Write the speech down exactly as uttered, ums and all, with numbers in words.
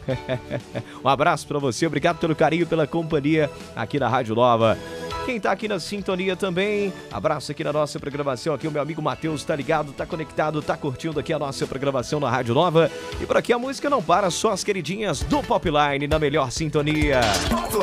Um abraço pra você, obrigado pelo carinho e pela companhia aqui na Rádio Nova. Quem tá aqui na sintonia também, abraço aqui na nossa programação, aqui o meu amigo Matheus tá ligado, tá conectado, tá curtindo aqui a nossa programação na Rádio Nova. E por aqui a música não para, só as queridinhas do Popline na melhor sintonia.